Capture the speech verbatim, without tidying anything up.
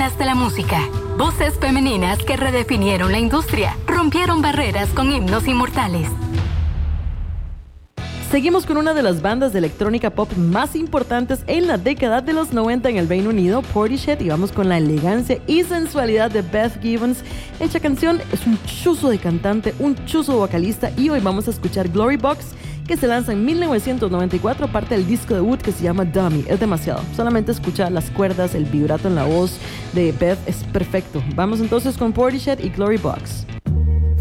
Pioneras de la música. Voces femeninas que redefinieron la industria, rompieron barreras con himnos inmortales. Seguimos con una de las bandas de electrónica pop más importantes en la década de los noventa en el Reino Unido, Portishead, y vamos con la elegancia y sensualidad de Beth Gibbons. Esta canción es un chuzo de cantante, un chuzo vocalista, y hoy vamos a escuchar Glory Box, que se lanza en mil novecientos noventa y cuatro, parte del disco debut que se llama Dummy. Es demasiado, solamente escuchar las cuerdas, el vibrato en la voz de Beth es perfecto. Vamos entonces con Portishead y Glory Box.